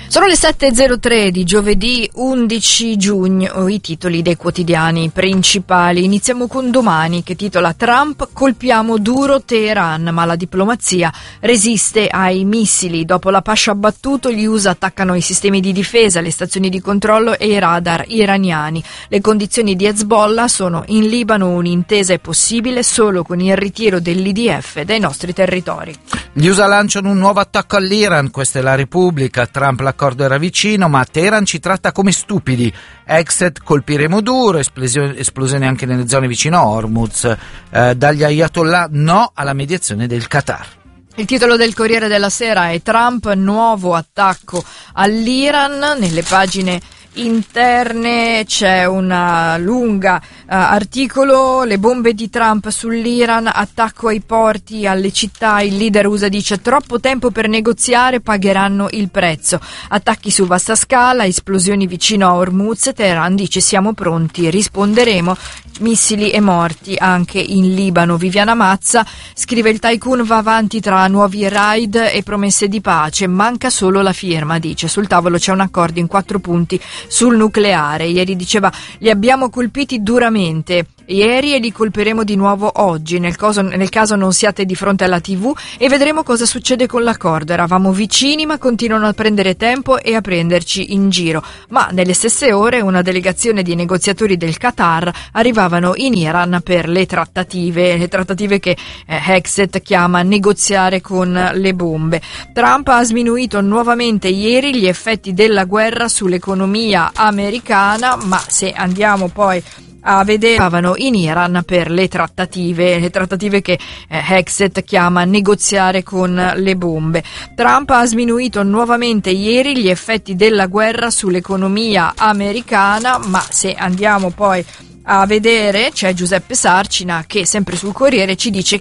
Sono le 7.03 di giovedì 11 giugno, i titoli dei quotidiani principali. Iniziamo con Domani, che titola Trump, colpiamo duro Teheran, ma la diplomazia resiste ai missili. Dopo la Pascia abbattuto, gli USA attaccano i sistemi di difesa, le stazioni di controllo e i radar iraniani. Le condizioni di Hezbollah sono: in Libano un'intesa è possibile solo con il ritiro dell'IDF dai nostri territori. Gli USA lanciano un nuovo attacco all'Iran, questa è la Repubblica. Trump l'accordo era vicino, ma Teheran ci tratta come stupidi. Exit, colpiremo duro, esplosioni anche nelle zone vicino a Hormuz. Dagli ayatollah no alla mediazione del Qatar. Il titolo del Corriere della Sera è Trump, nuovo attacco all'Iran. Nelle pagine interne c'è una lunga articolo, le bombe di Trump sull'Iran, attacco ai porti, alle città, il leader USA dice troppo tempo per negoziare, pagheranno il prezzo, attacchi su vasta scala, esplosioni vicino a Hormuz, Teheran dice siamo pronti, risponderemo, missili e morti anche in Libano. Viviana Mazza scrive il tycoon va avanti tra nuovi raid e promesse di pace, manca solo la firma, dice sul tavolo c'è un accordo in 4 punti sul nucleare. Ieri diceva li abbiamo colpiti duramente ieri e li colpiremo di nuovo oggi, nel caso non siate di fronte alla TV, e vedremo cosa succede con l'accordo. Eravamo vicini ma continuano a prendere tempo e a prenderci in giro. Ma nelle stesse ore una delegazione di negoziatori del Qatar arrivavano in Iran per le trattative che Hexet chiama negoziare con le bombe. Trump ha sminuito nuovamente ieri gli effetti della guerra sull'economia americana, ma se andiamo poi a vedere, stavano in Iran per le trattative che Hexet chiama negoziare con le bombe. Trump ha sminuito nuovamente ieri gli effetti della guerra sull'economia americana, ma se andiamo poi a vedere c'è Giuseppe Sarcina che sempre sul Corriere ci dice